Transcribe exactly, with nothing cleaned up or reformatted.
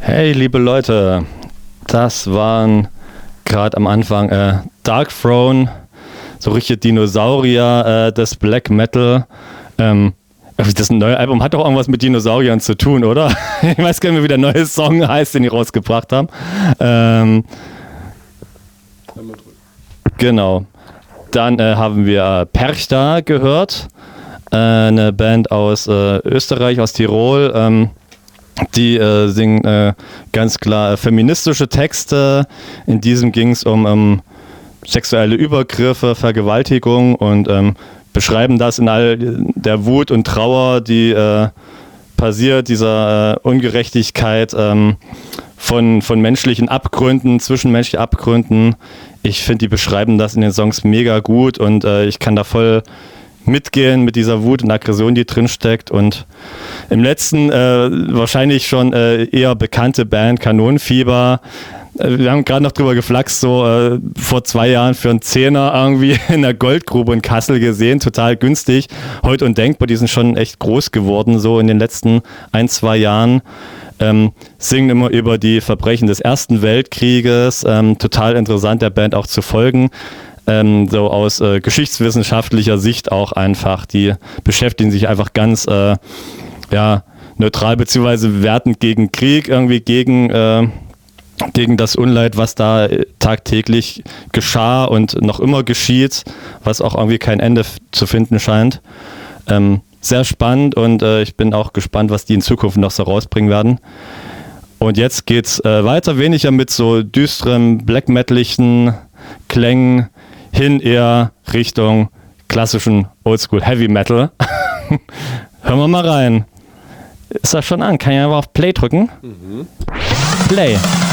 Hey, liebe Leute, das waren gerade am Anfang äh, Darkthrone, so richtige Dinosaurier äh, des Black Metal. Ähm, das neue Album hat doch irgendwas mit Dinosauriern zu tun, oder? Ich weiß gar nicht mehr, wie der neue Song heißt, den die rausgebracht haben. Ähm, genau. Dann äh, haben wir äh, Perchta gehört, äh, eine Band aus äh, Österreich, aus Tirol. Ähm, Die äh, singen äh, ganz klar äh, feministische Texte. In diesem ging es um ähm, sexuelle Übergriffe, Vergewaltigung und ähm, beschreiben das in all der Wut und Trauer, die äh, passiert, dieser äh, Ungerechtigkeit ähm, von, von menschlichen Abgründen, zwischenmenschlichen Abgründen. Ich finde, die beschreiben das in den Songs mega gut und äh, ich kann da voll mitgehen mit dieser Wut und Aggression, die drin steckt. Und im letzten äh, wahrscheinlich schon äh, eher bekannte Band Kanonenfieber. Äh, wir haben gerade noch drüber geflaxt, so äh, vor zwei Jahren für einen Zehner irgendwie in der Goldgrube in Kassel gesehen, total günstig. Heute undenkbar, die sind schon echt groß geworden, so in den letzten ein, zwei Jahren. Ähm, singen immer über die Verbrechen des Ersten Weltkrieges. Ähm, total interessant, der Band auch zu folgen. Ähm, so aus äh, geschichtswissenschaftlicher Sicht auch einfach. Die beschäftigen sich einfach ganz äh, ja, neutral beziehungsweise wertend gegen Krieg, irgendwie gegen, äh, gegen das Unleid, was da tagtäglich geschah und noch immer geschieht, was auch irgendwie kein Ende f- zu finden scheint. Ähm, sehr spannend und äh, ich bin auch gespannt, was die in Zukunft noch so rausbringen werden. Und jetzt geht's äh, weiter, weniger mit so düsterem, black-metaligen Klängen, hin eher Richtung klassischen Oldschool Heavy Metal. Hören wir mal rein. Ist das schon an? Kann ich einfach auf Play drücken? Mhm. Play.